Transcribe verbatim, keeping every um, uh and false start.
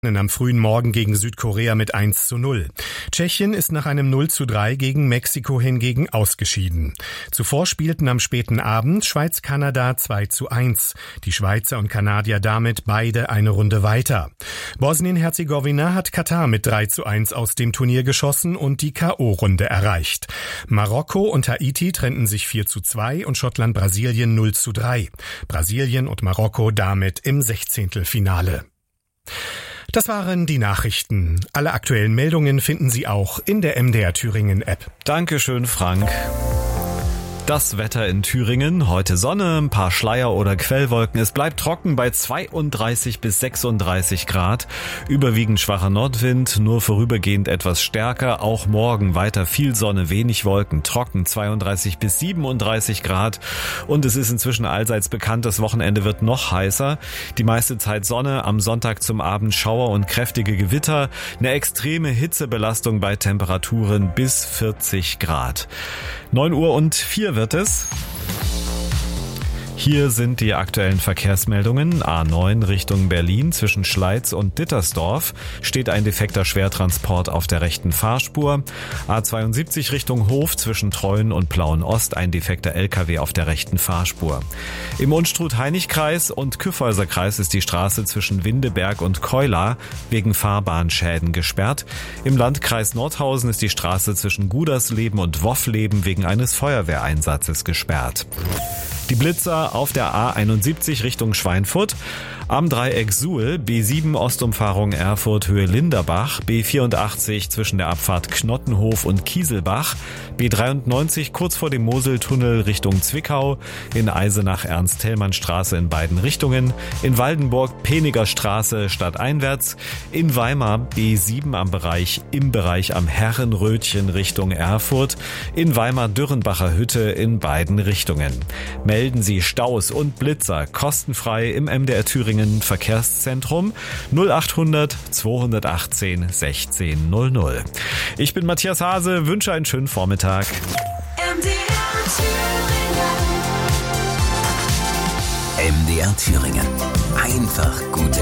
am frühen Morgen gegen Südkorea mit eins zu null. Tschechien ist nach einem null zu drei gegen Mexiko hingegen ausgeschieden. Zuvor spielten am späten Abend Schweiz-Kanada zwei zu eins. Die Schweizer und Kanadier damit beide eine Runde weiter. Bosnien-Herzegowina hat Katar mit drei zu eins aus dem Turnier geschossen und die K O-Runde erreicht. Marokko und Haiti trennten sich vier zu zwei und Schottland-Brasilien null zu drei. Brasilien und Marokko damit im Sechzehntelfinale. Das waren die Nachrichten. Alle aktuellen Meldungen finden Sie auch in der M D R Thüringen App. Dankeschön, Frank. Das Wetter in Thüringen, heute Sonne, ein paar Schleier oder Quellwolken. Es bleibt trocken bei zweiunddreißig bis sechsunddreißig Grad. Überwiegend schwacher Nordwind, nur vorübergehend etwas stärker. Auch morgen weiter viel Sonne, wenig Wolken, trocken zweiunddreißig bis siebenunddreißig Grad. Und es ist inzwischen allseits bekannt, das Wochenende wird noch heißer. Die meiste Zeit Sonne, am Sonntag zum Abend Schauer und kräftige Gewitter. Eine extreme Hitzebelastung bei Temperaturen bis vierzig Grad. neun Uhr und vier wird es. Hier sind die aktuellen Verkehrsmeldungen. A neun Richtung Berlin zwischen Schleiz und Dittersdorf steht ein defekter Schwertransport auf der rechten Fahrspur. A zweiundsiebzig Richtung Hof zwischen Treuen und Plauen-Ost ein defekter L K W auf der rechten Fahrspur. Im Unstrut-Hainich-Kreis und Kyffhäuser-Kreis ist die Straße zwischen Windeberg und Keula wegen Fahrbahnschäden gesperrt. Im Landkreis Nordhausen ist die Straße zwischen Gudersleben und Woffleben wegen eines Feuerwehreinsatzes gesperrt. Die Blitzer auf der A einundsiebzig Richtung Schweinfurt, am Dreieck Suhl, B sieben Ostumfahrung Erfurt Höhe Linderbach, B vierundachtzig zwischen der Abfahrt Knottenhof und Kieselbach, B dreiundneunzig kurz vor dem Moseltunnel Richtung Zwickau, in Eisenach Ernst-Thälmann-Straße in beiden Richtungen, in Waldenburg Peniger Straße stadteinwärts, in Weimar B sieben am Bereich im Bereich am Herrenrötchen Richtung Erfurt, in Weimar Dürrenbacher Hütte in beiden Richtungen. Melden Sie Staus und Blitzer kostenfrei im M D R Thüringen Verkehrszentrum null achthundert zweihundertachtzehn sechzehn null null. Ich bin Matthias Hase, wünsche einen schönen Vormittag. M D R Thüringen. M D R Thüringen. Einfach gute